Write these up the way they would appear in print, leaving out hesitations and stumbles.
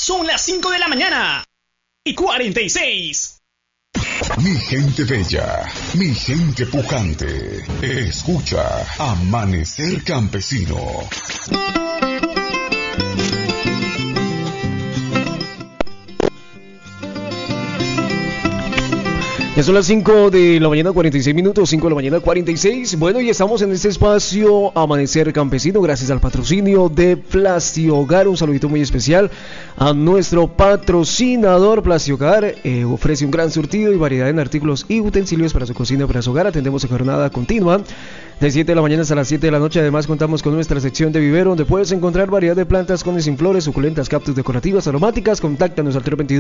Son las 5 de la mañana y 46. Mi gente bella, mi gente pujante, escucha Amanecer Campesino. Ya son las 5 de la mañana 46 minutos, 5 de la mañana 46. Bueno, y estamos en este espacio Amanecer Campesino gracias al patrocinio de Plastihogar. Un saludito muy especial a nuestro patrocinador Plastihogar. Ofrece un gran surtido y variedad en artículos y utensilios para su cocina, para su hogar. Atendemos en jornada continua de 7 de la mañana hasta las 7 de la noche. Además contamos con nuestra sección de vivero donde puedes encontrar variedad de plantas con y sin flores, suculentas, cactus decorativas, aromáticas. Contáctanos al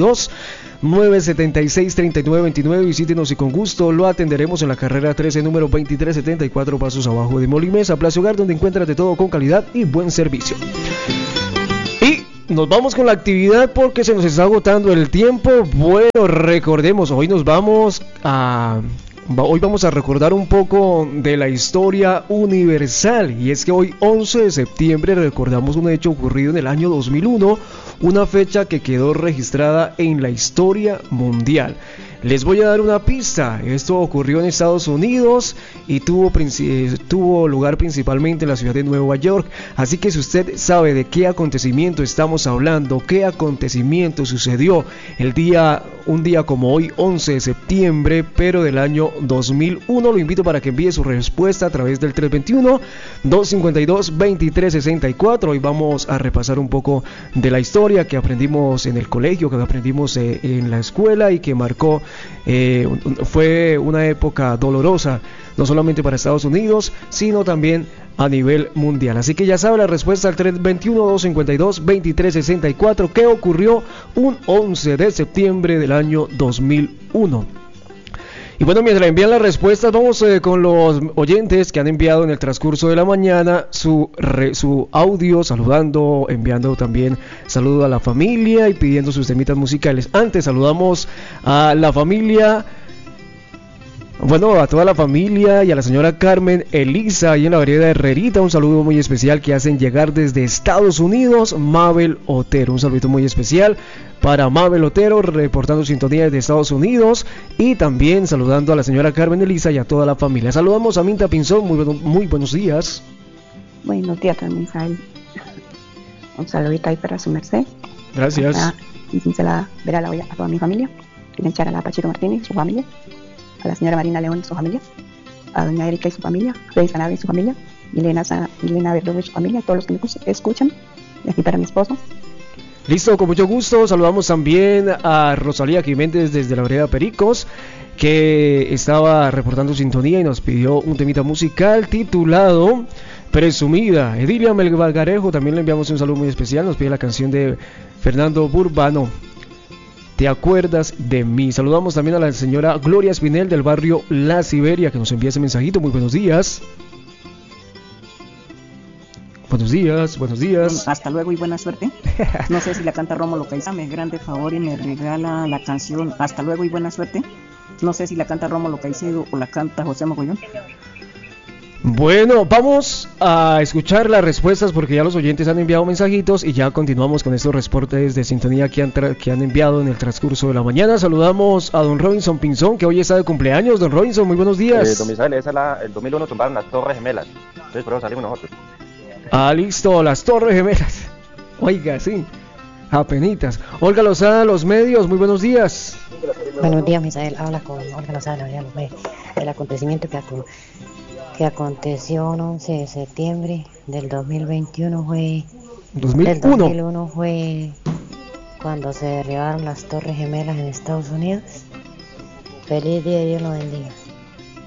322-976-3929. Visítenos y con gusto lo atenderemos en la carrera 13, número 2374, pasos abajo de Molimesa. Plastihogar, donde encuentras de todo con calidad y buen servicio. Y nos vamos con la actividad porque se nos está agotando el tiempo. Bueno, recordemos, hoy vamos a recordar un poco de la historia universal, y es que hoy 11 de septiembre recordamos un hecho ocurrido en el año 2001, una fecha que quedó registrada en la historia mundial. Les voy a dar una pista. Esto ocurrió en Estados Unidos y tuvo lugar principalmente en la ciudad de Nueva York. Así que si usted sabe de qué acontecimiento estamos hablando, qué acontecimiento sucedió un día como hoy, 11 de septiembre, pero del año 2001, lo invito para que envíe su respuesta a través del 321-252-2364. Hoy vamos a repasar un poco de la historia que aprendimos en el colegio, que aprendimos en la escuela y que marcó. Fue una época dolorosa, no solamente para Estados Unidos, sino también a nivel mundial. Así que ya sabe la respuesta al 321-252-2364. ¿Qué ocurrió un 11 de septiembre del año 2001? Y bueno, mientras envían las respuestas, vamos con los oyentes que han enviado en el transcurso de la mañana su audio, saludando, enviando también saludo a la familia y pidiendo sus temitas musicales. Antes saludamos a la familia, bueno, a toda la familia y a la señora Carmen Elisa ahí en la vereda Herrerita. Un saludo muy especial que hacen llegar desde Estados Unidos, Mabel Otero. Un saludito muy especial para Mabel Otero, reportando sintonía desde Estados Unidos, y también saludando a la señora Carmen Elisa y a toda la familia. Saludamos a Minta Pinzón, muy buenos días. Buenos días también, Misael. Un saludito ahí para su merced. Gracias. Y sincera ver a toda mi familia, quieren echar a la Pachito Martínez y su familia, a la señora Marina León y su familia, a doña Erika y su familia, a Freddy Sanabria y su familia, Milena Verdugo y su familia, a todos los que me escuchan, y aquí para mi esposo. Listo, con mucho gusto. Saludamos también a Rosalía Jiménez desde la vereda Pericos, que estaba reportando sintonía y nos pidió un temita musical titulado Presumida. Edilia Melgarejo también le enviamos un saludo muy especial, nos pide la canción de Fernando Burbano, ¿Te acuerdas de mí? Saludamos también a la señora Gloria Espinel del barrio La Siberia, que nos envía ese mensajito. Muy buenos días. Buenos días. Hasta luego y buena suerte. No sé si la canta Rómulo Caicedo. Me grande favor y me regala la canción Hasta luego y buena suerte. No sé si la canta Rómulo Caicedo o la canta José Mogollón. Bueno, vamos a escuchar las respuestas porque ya los oyentes han enviado mensajitos y ya continuamos con estos reportes de sintonía que han enviado en el transcurso de la mañana. Saludamos a don Robinson Pinzón, que hoy está de cumpleaños. Don Robinson, muy buenos días. Don Misael, el 2001 tumbaron las Torres Gemelas, entonces por eso salimos nosotros. Listo, las Torres Gemelas. Oiga, sí, apenitas. Olga Lozada, Los Medios, muy buenos días. Buenos días, Misael. Habla con Olga Lozada, de Los Medios. El acontecimiento que aconteció el 11 de septiembre del 2021 fue... 2001 fue cuando se derribaron las Torres Gemelas en Estados Unidos. Feliz día y Dios lo bendiga.